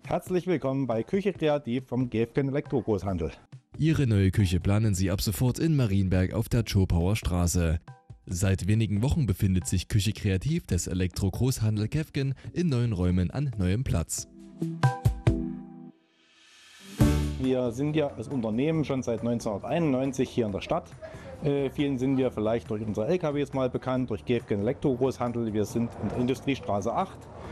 Herzlich willkommen bei Küche Kreativ vom Gefgen Elektrogroßhandel. Ihre neue Küche planen Sie ab sofort in Marienberg auf der Zschopauer Straße. Seit wenigen Wochen befindet sich Küche Kreativ des Elektro-Großhandel Gefgen in neuen Räumen an neuem Platz. Wir sind ja als Unternehmen schon seit 1991 hier in der Stadt. Vielen sind wir vielleicht durch unsere LKWs mal bekannt, durch Gefgen Elektrogroßhandel. Wir sind in der Industriestraße 8